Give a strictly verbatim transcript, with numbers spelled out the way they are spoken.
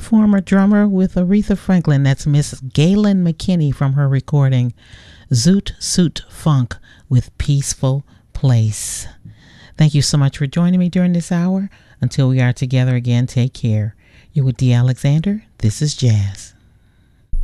former drummer with Aretha Franklin. That's Miss Galen McKinney from her recording Zoot Suit Funk with Peaceful Place. Thank you so much for joining me during this hour. Until we are together again, take care. You're with Dee Alexander. This is Jazz.